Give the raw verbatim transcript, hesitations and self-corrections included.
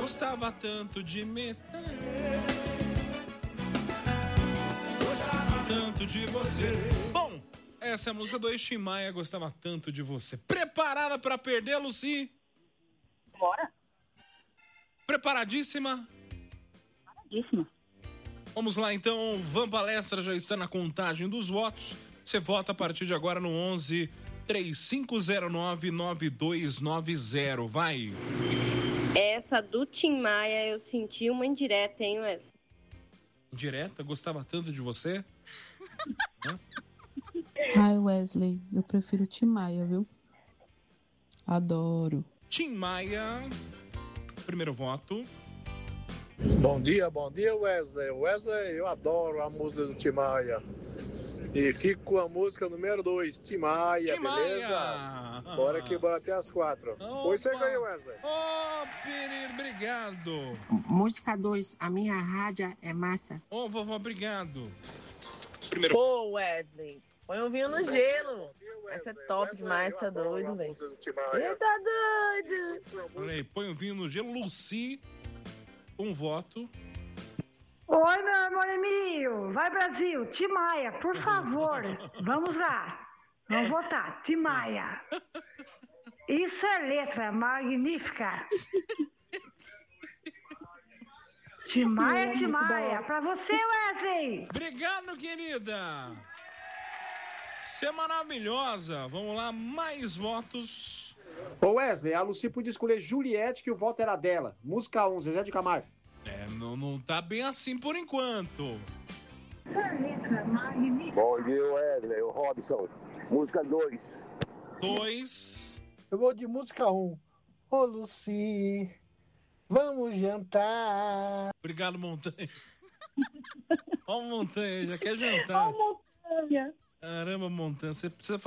Gostava tanto de meter. Tanto de você. Bom, essa é a música do Tim Maia, Gostava Tanto de Você. Preparada pra perder, Lucy? Bora. Preparadíssima? Preparadíssima. Vamos lá então, Van Palestra já está na contagem dos votos. Você vota a partir de agora no onze, três cinco zero nove, nove dois nove zero. Vai. Essa do Tim Maia eu senti uma indireta, hein, Wesley? Direta? Gostava tanto de você? Ai, Wesley, eu prefiro Tim Maia, viu? Adoro. Tim Maia, primeiro voto. Bom dia, bom dia, Wesley. Wesley, eu adoro a música do Tim Maia. E fico com a música número dois, Tim Maia, Tim beleza? Maia. Bora que bora até as quatro. Hoje você ganhou, Wesley. Ô, oh, Pereira, obrigado. Música dois, a minha rádio é massa. Ô, oh, vovó, obrigado. Primeiro... Pô, Wesley, põe um vinho no gelo. Essa é top Wesley, demais, tá doido, velho. Ele tá doido. Olha aí, põe um vinho no gelo. Lucy, um voto. Oi, meu amor Emílio. Vai, Brasil. Tim Maia, por favor. Vamos lá. Vamos votar. Tim Maia. Isso é letra magnífica. Tim Maia, Tim Maia. Pra você, Wesley. Obrigado, querida. Você é maravilhosa. Vamos lá, mais votos. Ô, Wesley, a Lucy podia escolher Juliette, que o voto era dela. Música um, Zezé de Camargo. É, não, não tá bem assim por enquanto. Bom dia, Wesley, o Robson. Música dois. dois. Eu vou de música um. Ô, Lucy, vamos jantar. Obrigado, Montanha. Ó, Montanha, já quer jantar. Ó, Montanha. Caramba, Montanha, você precisa